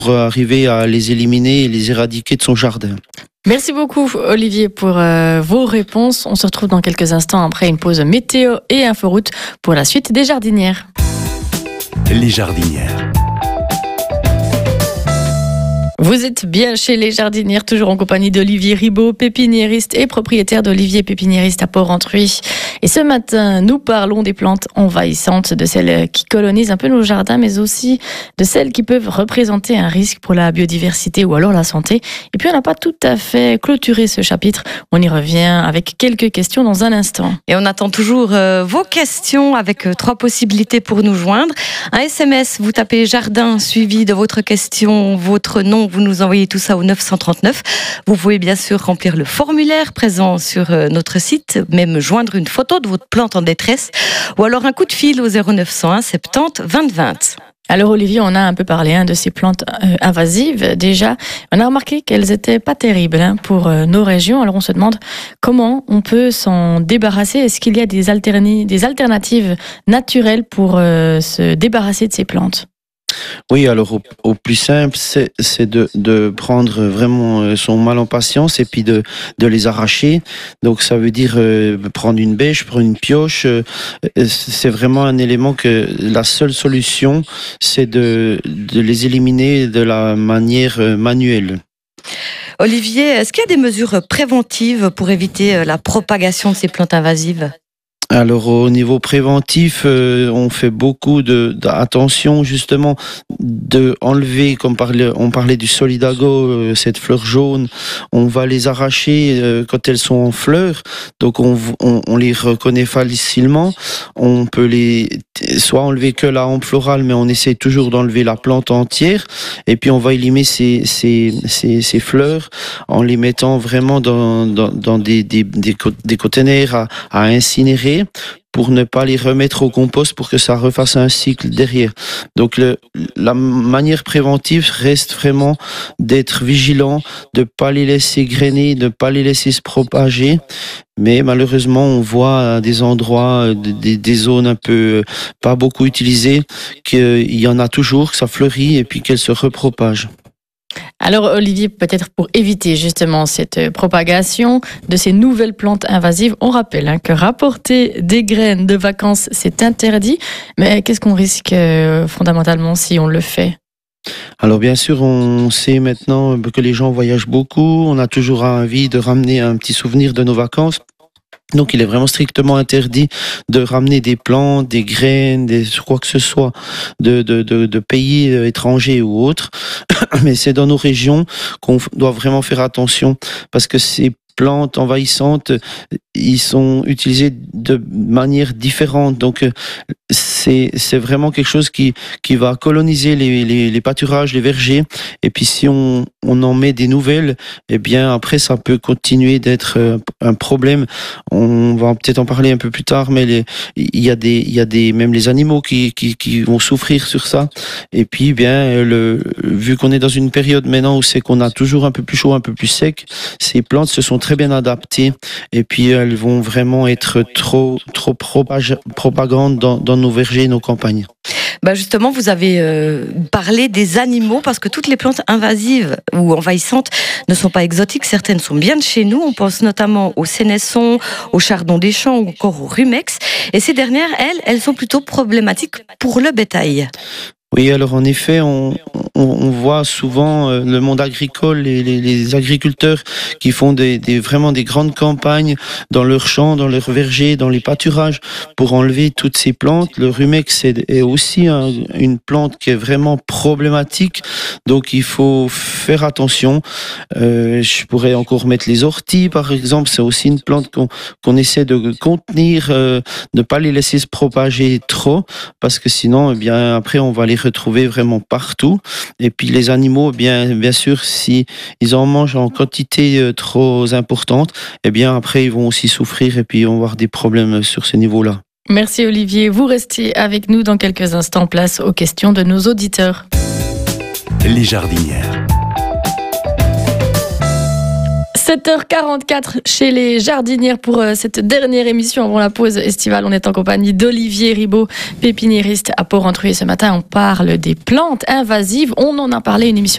pour arriver à les éliminer et les éradiquer de son jardin. Merci beaucoup Olivier pour vos réponses. On se retrouve dans quelques instants après une pause météo et inforoute pour la suite des jardinières. Les jardinières. Vous êtes bien chez les jardinières, toujours en compagnie d'Olivier Ribaud, pépiniériste et propriétaire d'Olivier Pépiniériste à Port-Rentruy. Et ce matin, nous parlons des plantes envahissantes, de celles qui colonisent un peu nos jardins, mais aussi de celles qui peuvent représenter un risque pour la biodiversité ou alors la santé. Et puis on n'a pas tout à fait clôturé ce chapitre. On y revient avec quelques questions dans un instant. Et on attend toujours vos questions avec 3 possibilités pour nous joindre. Un SMS, vous tapez jardin suivi de votre question, votre nom. Vous nous envoyez tout ça au 939. Vous pouvez bien sûr remplir le formulaire présent sur notre site, même joindre une photo de votre plante en détresse ou alors un coup de fil au 0901 70 20 20. Alors Olivier, on a un peu parlé de ces plantes invasives déjà. On a remarqué qu'elles étaient pas terribles pour nos régions. Alors on se demande comment on peut s'en débarrasser. Est-ce qu'il y a des alternatives naturelles pour se débarrasser de ces plantes ? Oui, alors au plus simple, c'est de prendre vraiment son mal en patience et puis de les arracher. Donc ça veut dire prendre une bêche, prendre une pioche. C'est vraiment un élément que la seule solution, c'est de les éliminer de la manière manuelle. Olivier, est-ce qu'il y a des mesures préventives pour éviter la propagation de ces plantes invasives ? Alors au niveau préventif, on fait beaucoup d'attention justement de enlever, comme on parlait du solidago, cette fleur jaune, on va les arracher quand elles sont en fleurs, donc on les reconnaît facilement. On peut les soit enlever que la hampe florale, mais on essaie toujours d'enlever la plante entière, et puis on va éliminer ces fleurs en les mettant vraiment dans des containers à incinérer, pour ne pas les remettre au compost pour que ça refasse un cycle derrière. Donc la manière préventive reste vraiment d'être vigilant, de ne pas les laisser grainer, de ne pas les laisser se propager. Mais malheureusement, on voit à des endroits, des zones un peu pas beaucoup utilisées, qu'il y en a toujours, que ça fleurit et puis qu'elles se repropagent. Alors Olivier, peut-être pour éviter justement cette propagation de ces nouvelles plantes invasives, on rappelle que rapporter des graines de vacances, c'est interdit. Mais qu'est-ce qu'on risque fondamentalement si on le fait ? Alors bien sûr, on sait maintenant que les gens voyagent beaucoup, on a toujours envie de ramener un petit souvenir de nos vacances. Donc il est vraiment strictement interdit de ramener des plantes, des graines, quoi que ce soit de pays étrangers ou autres. Mais c'est dans nos régions qu'on doit vraiment faire attention, parce que ces plantes envahissantes, ils sont utilisés de manière différente. Donc c'est vraiment quelque chose qui va coloniser les pâturages, les vergers. Et puis si on en met des nouvelles, eh bien après ça peut continuer d'être un problème. On va peut-être en parler un peu plus tard, mais il y a même les animaux qui vont souffrir sur ça. Et puis bien vu qu'on est dans une période maintenant où c'est qu'on a toujours un peu plus chaud, un peu plus sec, ces plantes se sont très bien adaptées, et puis elles vont vraiment être trop propagandes dans nos vergers et nos campagnes. Justement, vous avez parlé des animaux, parce que toutes les plantes invasives ou envahissantes ne sont pas exotiques. Certaines sont bien de chez nous. On pense notamment au sénesson, au chardon des champs ou encore au rumex. Et ces dernières, elles sont plutôt problématiques pour le bétail. Oui, alors en effet, on voit souvent le monde agricole et les agriculteurs qui font vraiment des grandes campagnes dans leurs champs, dans leurs vergers, dans les pâturages pour enlever toutes ces plantes. Le rumex est aussi une plante qui est vraiment problématique, donc il faut faire attention. Je pourrais encore mettre les orties, par exemple. C'est aussi une plante qu'on essaie de contenir, ne pas les laisser se propager trop, parce que sinon, eh bien après on va les retrouver vraiment partout. Et puis les animaux, bien sûr, si ils en mangent en quantité trop importante, eh bien après ils vont aussi souffrir et puis on va avoir des problèmes sur ce niveau-là. Merci Olivier, vous restez avec nous dans quelques instants, place aux questions de nos auditeurs. Les jardinières. 7h44 chez les jardinières pour cette dernière émission avant la pause estivale. On est en compagnie d'Olivier Ribaud, pépiniériste à Port-Rentruy. Ce matin, on parle des plantes invasives. On en a parlé une émission